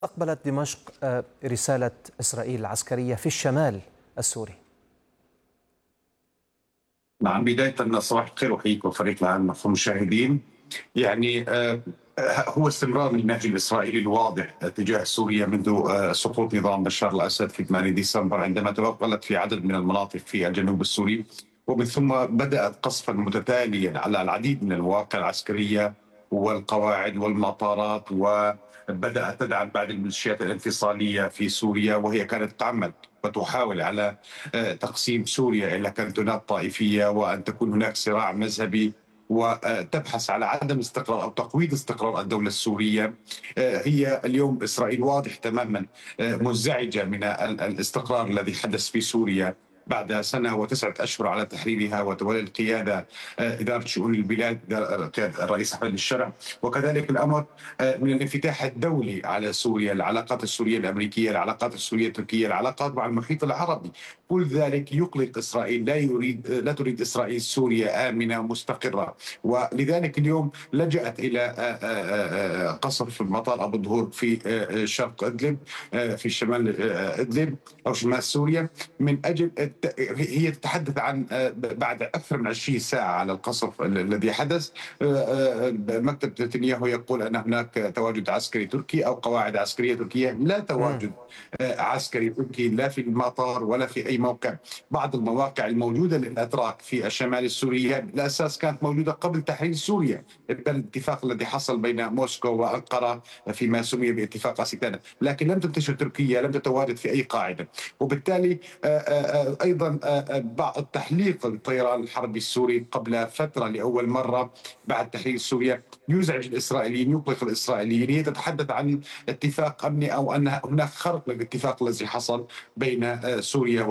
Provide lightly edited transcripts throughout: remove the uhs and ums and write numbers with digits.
استقبلت دمشق رسالة إسرائيل العسكرية في الشمال السوري. نعم، بداية صباح الخير وحييك وفريق العمل المشاهدين. يعني هو استمرار للنهج الإسرائيلي الواضح تجاه سوريا منذ سقوط نظام بشار الأسد في 8 ديسمبر، عندما توغلت في عدد من المناطق في الجنوب السوري، ومن ثم بدأت قصفا متتاليا على العديد من المواقع العسكرية والقواعد والمطارات، وبدأت تدعم بعض الميليشيات الانفصالية في سوريا، وهي كانت تعمل وتحاول على تقسيم سوريا إلى كنتونات طائفية، وأن تكون هناك صراع مذهبي، وتبحث على عدم استقرار أو تقويض استقرار الدولة السورية. هي اليوم إسرائيل واضح تماما منزعجة من الاستقرار الذي حدث في سوريا بعد سنة و9 أشهر على تحريرها وتولي القيادة، إدارة شؤون البلاد، قيادة الرئيس أحمد الشرع، وكذلك الأمر من الانفتاح الدولي على سوريا، العلاقات السورية الأمريكية، العلاقات السورية التركية، العلاقات مع المحيط العربي. كل ذلك يقلق إسرائيل. لا تريد إسرائيل سوريا آمنة مستقرة، ولذلك اليوم لجأت إلى قصف مطار أبو ظهور في شرق إدلب، في شمال إدلب أو شمال سوريا، من أجل هي تتحدث عن بعد أكثر من 20 ساعة على القصف الذي حدث. مكتب نتنياهو يقول أن هناك تواجد عسكري تركي أو قواعد عسكرية تركية. لا تواجد عسكري تركي لا في المطار ولا في أي موقع. بعض المواقع الموجودة للأتراك في الشمال السوري بالأساس كانت موجودة قبل تحرير سوريا، الاتفاق الذي حصل بين موسكو وأنقرة فيما سمي باتفاق أستانا، لكن لم تنتشر تركيا، لم تتواجد في أي قاعدة. وبالتالي أيضا بعض تحليق الطيران الحربي السوري قبل فترة لأول مرة بعد تحرير سوريا يزعج الإسرائيليين، يقلق الإسرائيليين. هي تتحدث عن اتفاق أمني أو أن هناك خرق للاتفاق الذي حصل بين سوريا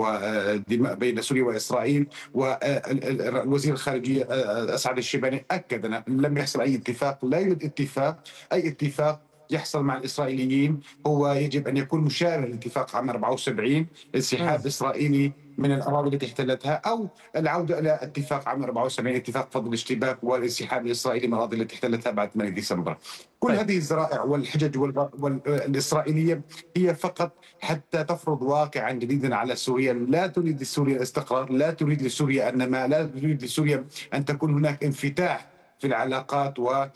وإسرائيل. والوزير الخارجية أسعد الشيباني أكد أن لم يحصل أي اتفاق، لا يوجد اتفاق. أي اتفاق يحصل مع الإسرائيليين هو يجب أن يكون مشابه لاتفاق عام 74، انسحاب إسرائيلي من الأراضي التي احتلتها، أو العودة إلى اتفاق عام 74، اتفاق فض الاشتباك والانسحاب الإسرائيلي من الأراضي التي احتلتها بعد 8 ديسمبر. كل هذه الذرائع والحجج الإسرائيلية هي فقط حتى تفرض واقعا جديدا على سوريا. لا تريد لسوريا الاستقرار، لا تريد لسوريا النماء، لا تريد لسوريا أن تكون هناك انفتاح في العلاقات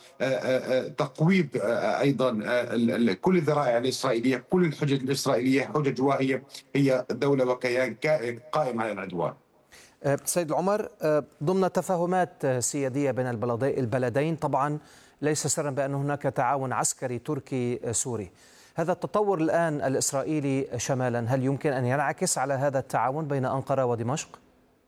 وتقويض أيضا كل الذرائع الإسرائيلية، كل الحجج الإسرائيلية حجج واهية. هي دولة وكيان قائم على العدوان. سيد العمر، ضمن تفاهمات سيادية بين البلدين طبعا ليس سرا بأن هناك تعاون عسكري تركي سوري. هذا التطور الآن الإسرائيلي شمالا هل يمكن أن ينعكس على هذا التعاون بين أنقرة ودمشق؟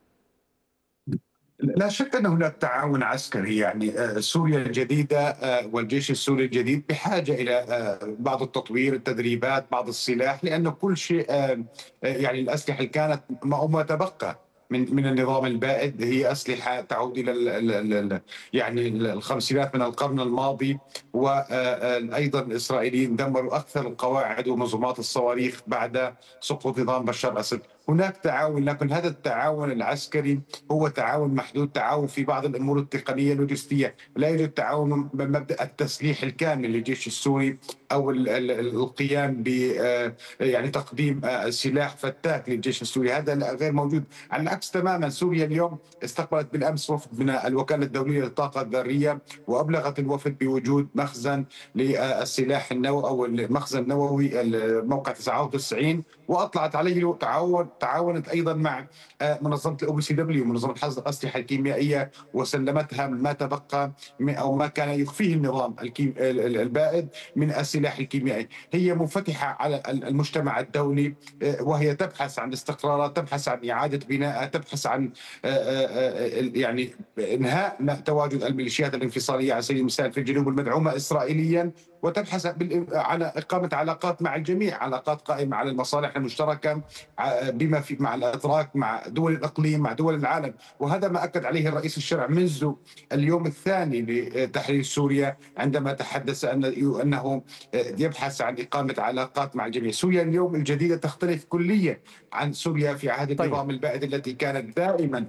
لا شك أن هناك تعاون عسكري. يعني سوريا الجديدة والجيش السوري الجديد بحاجة إلى بعض التطوير، التدريبات، بعض السلاح، لأن كل شيء يعني الأسلحة اللي كانت ما تبقى من النظام البائد هي أسلحة تعود إلى يعني الخمسينات من القرن الماضي. وأيضا الإسرائيليين دمروا أكثر القواعد ومنظومات الصواريخ بعد سقوط نظام بشار الأسد. هناك تعاون، لكن هذا التعاون العسكري هو تعاون محدود، تعاون في بعض الأمور التقنية اللوجستية. لا يوجد تعاون بمبدأ التسليح الكامل للجيش السوري أو القيام ب يعني تقديم سلاح فتاك للجيش السوري. هذا غير موجود. على العكس تماما، سوريا اليوم استقبلت بالأمس وفد من الوكالة الدولية للطاقة الذرية، وأبلغت الوفد بوجود مخزن للسلاح النووي أو المخزن النووي الموقع 99، وأطلعت عليه تعاونت أيضا مع منظمة الOPCW، منظمة حظر الأسلحة الكيميائية، وسلمتها ما تبقى أو ما كان يخفيه النظام البائد من السلاح الكيميائي. هي منفتحة على المجتمع الدولي، وهي تبحث عن استقرارات، تبحث عن إعادة بناء، تبحث عن يعني إنهاء تواجد الميليشيات الانفصالية على سبيل المثال في الجنوب المدعومة إسرائيليا، وتبحث على إقامة علاقات مع الجميع، علاقات قائمة على المصالح المشتركة بما في مع الأتراك، مع دول الإقليم، مع دول العالم. وهذا ما أكد عليه الرئيس الشرع منذ اليوم الثاني لتحرير سوريا، عندما تحدث أنه يبحث عن إقامة علاقات مع الجميع. سوريا اليوم الجديدة تختلف كليا عن سوريا في عهد النظام البائد التي كانت دائما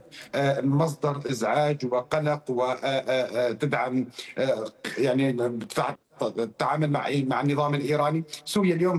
مصدر إزعاج وقلق وتدعم يعني التعامل مع النظام الايراني. سوريا اليوم